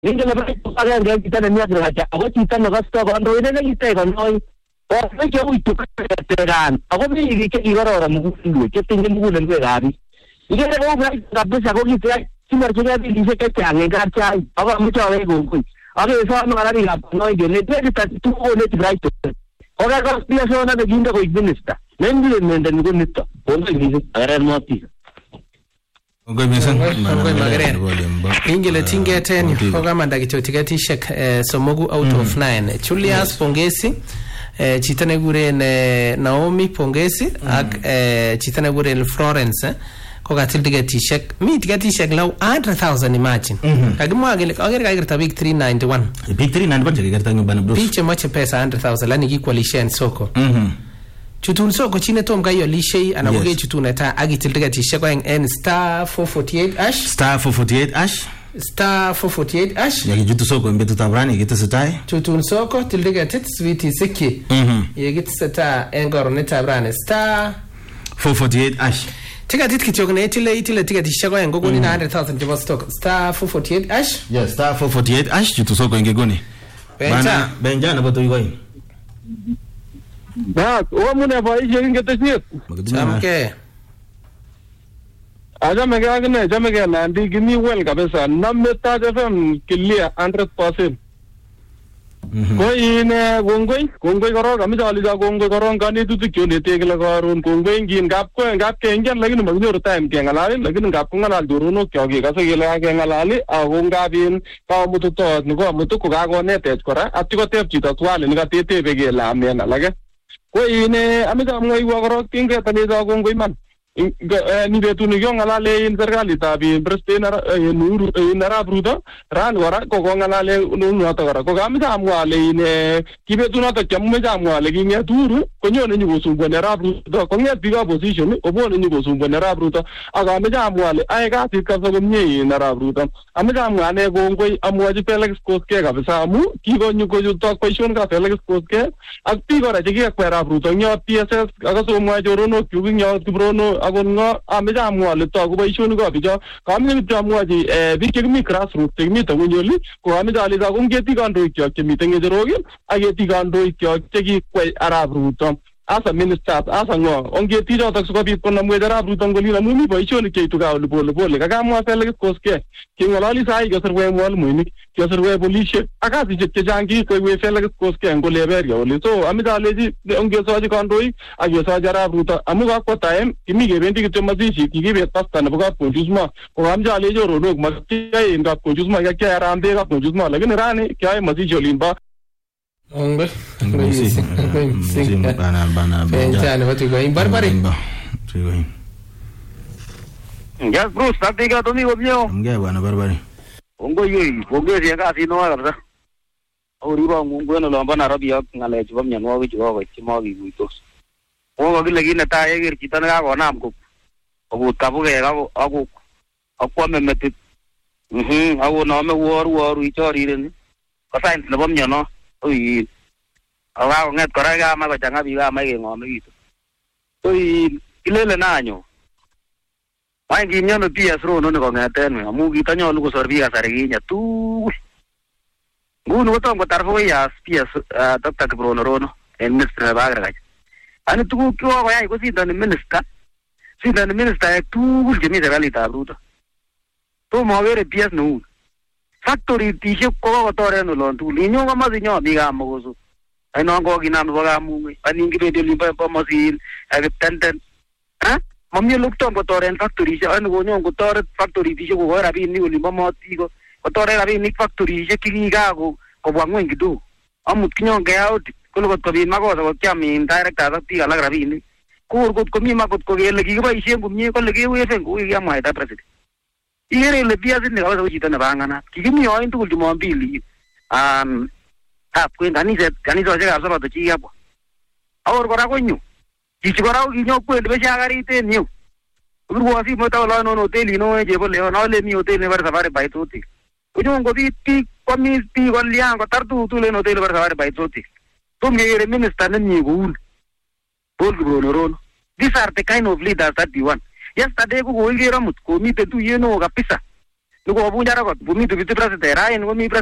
Ninge le Brighton agenge kita ne miat raja. Ako kita ne gasto kondo ine ne kita kondo. O me ke uitu keteran. Ako me ke igaro ramu ke tinge mugulen we gari. Ige ne go Brighton kabisa ko kita simar ke di dise ke change garcha. Ako mu chawe go kui. Ako eso no gara ni no ige ne te kita tu o ne Brighton. Ora ko spia sona de ginda ko ignista. Mendi mende ni gonito. Kondo ni ara moti. Ngoi mesen magren ingile tingeten ogamanda kichotikatishek somogu out of 9 Julius Pongesi chitane guren Naomi Pongesi ak chitane guren Florence ko gatil tikatishek mi tikatishek law 100,000 imagine kagimwa gele ager kagirta big 391 big 391 chekirta nyumbani bro piche moche pesa 100,000 lani gikwalishen soko chutun soko chine tom kayo lishei anakuge chutun eta agitil tikatishek ko en star 448 ash star 448 ash star 448 ash yaki jutu soko mbetu tabrani gita setai chutun soko tildigatit switi siki yegit seta engorone tabrani star 448 ash tikatit kichokne itile tikatishek ko en gogoni 100,000 jebo stock star 448 ash yes star 448 ash jutu soko ngegoni bana benjana boto igoi Bak, mune fa ije ingeteshiet. Chamke. Aja mege nandi gini well kabisa. Nameta FM clear 100%. Koi ne gongoi koro kami jali ja gongoi koro kani tu tikyo ne tekla karun gongoi ngin gap ke ngen lagin magnor time ke ngalali lagin gap ngalal duruno kyo ge kasa gela ke ngalali a gonga bin ka mutu to ni go mutu ko ga go ne tej kora atiko tep chito twale ni ga tete be ge la mena lage koi ne amida ngoi wa koro tinge tani ja gongoi man ni betu ni yo ngalale in sergali tabi brestena nuru nara bruda ran wara ko ngalale nunu ata kora ko gamida amwale ine kibetu na ta chamme jamwale ginya turu ko nyone ni gosumbo nara bruda ko nge biga position obo ni gosumbo nara bruda aga me jamwale ai ga tikka so gumye nara bruda amida amwane gongoi amwaji Felix Koske ga besamu ki go nyu ko to question ga Felix Koske akti gora jigi akwara bruda nyo PSS aga so mwa jorono kyugi nyo tibrono agon ngo ameja amwale to go baishoni go bijo kamni jamwaji bikemi grassroots tegmi to nyoli ko ameja ali da ngeti gando ikyo kemi tenge jerogi ageti gando ikyo tegi kwai arab ruto asa minister asa ngo ongeti jo tak ko bit ponna mwedara ruto ngoli na mumi baishoni ke to ga bole kaga mwa Felix Koske kingolali sai ga serwe wal muini ke serwe police aga si je jangi ko we Felix Koske ngole beria oli so ameja leji ongeso aji kandoi agesa jara ruto amuga ko time kimi ge bendi ke mazishi ki be pasta na buga ponjusma ko amja lejo rodok makai inga ponjusma ya kya rambe ga ponjusma lagin rani kya mazishi olimba Ongbe. Bana. Benjana wati go in barbari. Ya Bruce, tatiga domingo mio. Nge bana barbari. Ongo yui, ongo sia ka sino kabisa. Ori ba mungu no lamba na rabia ngale chibam nyanwa wi chiwa chimo wi buitos. Ongo gile gina ta yegir kitana ga go nam ko. Obu tabu ge ga aku akwa me metit. Awu no me woru ichori ren. Ko sain na bam nyano. Ui awa nget koraga ma changa biga ma ge ngome gitu ui kilele nanyo mai ginyo no pia sro no ko ngaten amu kita nyo lu ko sorbi ga sargi nya tu ngunu to ko tarfo ya pia tak bro no rono en minister ba ga ani tu ko ko ya ko sinda ni minister tu gemi de realita bruto to mover pias no factory tishe ko tore no lon tu linyo ga mazinyo biga mogozo ai no go gina no ga mu ani ngi de limba pa masin ag tenten mamye lukto ko tore factory je an go nyo ko tore factory tishe ko ra bi ni limba mo ti ko tore ra bi ni factory je ki ga ko bwango ngi du amut kinyo ga out ko ko bi ma ko so kyami director ta ti ala ra bi ni ko mi ma ko ge le gi ba ise ngum ni ko le ge we fen ko ya ma ta president Ire le pia sin negaba chita na bangana. Kigimi yo into ultimo mbili. Kwenda ni so llega sabato chiga po. Ahora gora coño. Chichi gora ginyo kwende be shagari te niu. Uru wasi mota la no hotel no je bo le no le mi hotel ne bar safari bai toti. Kujo ngo ti komi ti golia ngo tartu tu le no hotel bar safari bai toti. Tum ye minister ne ni go. Bol gro no. These are the kind of leaders that we want. Yesterday ko go ngira mut ko mi te tu yeno ga pisa Nuko bunjara kot bumi tu bitu president rain ko mi